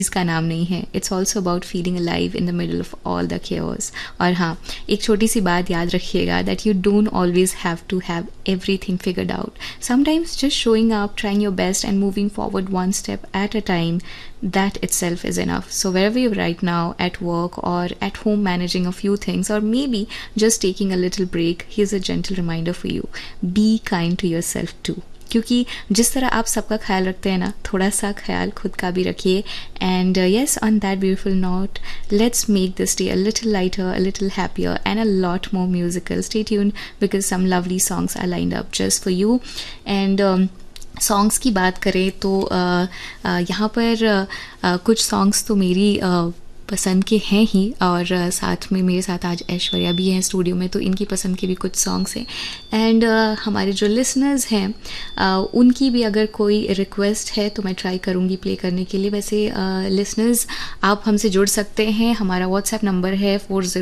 इसका नाम नहीं है. It's also about feeling alive in the middle of all the chaos. और हाँ, एक छोटी सी बात याद रखिएगा, that you don't always have to have everything figured out. Sometimes just showing up, trying your best and moving forward one step at a time, that itself is enough. So wherever you're right now, at work or at home managing a few things, or maybe just taking a little break, here's a gentle reminder for you. Be kind to yourself too. क्योंकि जिस तरह आप सबका ख्याल रखते हैं ना, थोड़ा सा ख्याल खुद का भी रखिए. And yes, on that beautiful note, let's make this day a little lighter, a little happier, and a lot more musical. Stay tuned because some lovely songs are lined up just for you. And songs की बात करें तो यहाँ पर कुछ songs तो मेरी पसंद के हैं ही, और साथ में मेरे साथ आज ऐश्वर्या भी हैं स्टूडियो में, तो इनकी पसंद के भी कुछ सॉन्ग्स हैं. एंड हमारे जो लिसनर्स हैं उनकी भी अगर कोई रिक्वेस्ट है तो मैं ट्राई करूँगी प्ले करने के लिए. वैसे लिसनर्स आप हमसे जुड़ सकते हैं. हमारा व्हाट्सएप नंबर है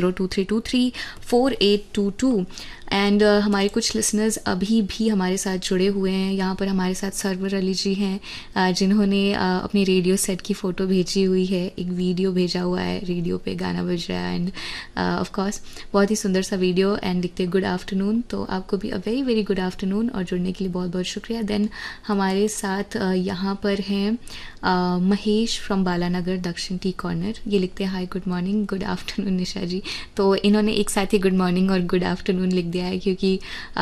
4023234822. एंड हमारे कुछ लिसनर्स अभी भी हमारे साथ जुड़े हुए हैं. यहाँ पर हमारे साथ सरवर अली जी हैं जिन्होंने अपनी रेडियो सेट की फ़ोटो भेजी हुई है, एक वीडियो भेजा हुआ है, रेडियो पे गाना बज रहा है. एंड ऑफ कोर्स बहुत ही सुंदर सा वीडियो. एंड लिखते गुड आफ्टरनून, तो आपको भी a very very good afternoon और जुड़ने के लिए बहुत बहुत शुक्रिया. देन हमारे साथ यहाँ पर हैं महेश फ्रॉम बालानगर दक्षिण टी कॉर्नर. ये लिखते हैं hi good morning, good afternoon निशा जी. तो इन्होंने एक साथ ही गुड मॉर्निंग और गुड आफ्टरनून लिख दिया है, क्योंकि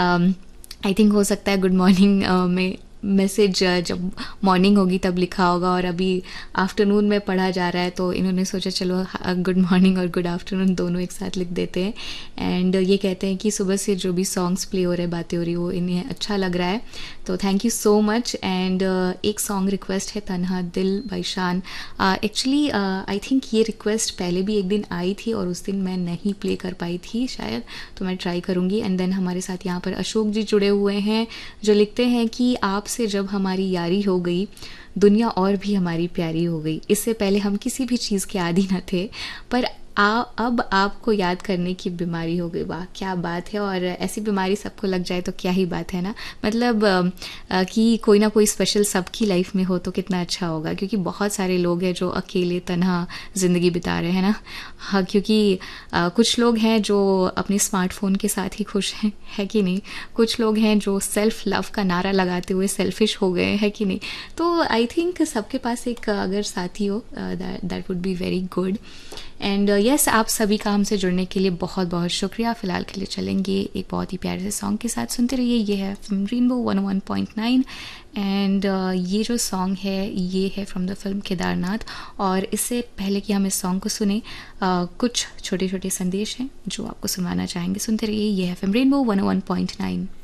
आई थिंक हो सकता है गुड मॉर्निंग में मैसेज जब मॉर्निंग होगी तब लिखा होगा और अभी आफ्टरनून में पढ़ा जा रहा है, तो इन्होंने सोचा चलो गुड मॉर्निंग और गुड आफ्टरनून दोनों एक साथ लिख देते हैं. एंड ये कहते हैं कि सुबह से जो भी सॉन्ग्स प्ले हो रहे हैं, बातें हो रही वो इन्हें अच्छा लग रहा है, तो thank you so much. And एक सॉन्ग रिक्वेस्ट है तन्हा दिल बाय शान. एक्चुअली आई थिंक ये रिक्वेस्ट पहले भी एक दिन आई थी और उस दिन मैं नहीं प्ले कर पाई थी शायद, तो मैं ट्राई करूँगी. एंड देन हमारे साथ यहाँ पर अशोक जी जुड़े हुए हैं जो लिखते हैं कि आपसे जब हमारी यारी हो गई, दुनिया और भी हमारी प्यारी हो गई. इससे पहले हम किसी भी चीज़ के आदी न थे, पर अब आपको याद करने की बीमारी हो गई. वाह क्या बात है. और ऐसी बीमारी सबको लग जाए तो क्या ही बात है ना. मतलब कि कोई ना कोई स्पेशल सबकी लाइफ में हो तो कितना अच्छा होगा, क्योंकि बहुत सारे लोग हैं जो अकेले तन्हा ज़िंदगी बिता रहे हैं ना. हाँ, क्योंकि कुछ लोग हैं जो अपने स्मार्टफोन के साथ ही खुश हैं, है कि नहीं. कुछ लोग हैं जो सेल्फ लव का नारा लगाते हुए सेल्फिश हो गए हैं, कि नहीं. तो आई थिंक सबके पास एक अगर साथी हो that would be very good. And yes, आप सभी का हमसे जुड़ने के लिए बहुत बहुत शुक्रिया. फ़िलहाल के लिए चलेंगे एक बहुत ही प्यारे से सॉन्ग के साथ. सुनते रहिए. ये है फ्रॉम रेनबो 101.9. एंड ये जो सॉन्ग है ये है फ्रॉम द फिल्म केदारनाथ. और इससे पहले कि हम इस सॉन्ग को सुने, कुछ छोटे छोटे संदेश हैं जो आपको सुनवाना चाहेंगे. सुनते रहिए. ये है फ्रॉम रेनबो 101.9.